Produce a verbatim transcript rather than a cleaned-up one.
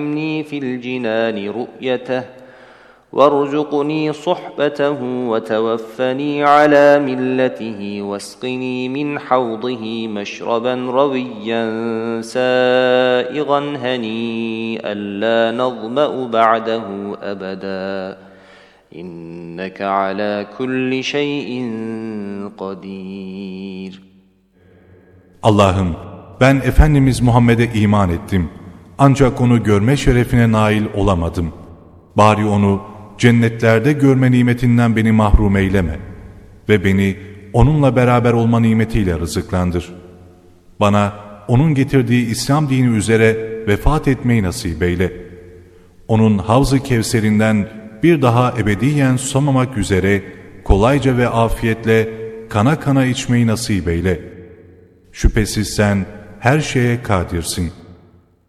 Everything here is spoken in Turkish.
في الجنان رؤيته وارزقني صحبته وتوفني على ملته واسقني من حوضه مشربا رويا سائغا هنيئا لا نظمأ بعده أبدا إنك على كل شيء قدير. Allah'ım, ben Efendimiz Muhammed'e iman ettim. Ancak onu görme şerefine nail olamadım. Bari onu cennetlerde görme nimetinden beni mahrum eyleme ve beni onunla beraber olma nimetiyle rızıklandır. Bana onun getirdiği İslam dini üzere vefat etmeyi nasip eyle. Onun Havz-ı Kevser'inden bir daha ebediyen susamamak üzere kolayca ve afiyetle kana kana içmeyi nasip eyle. Şüphesiz sen her şeye kadirsin.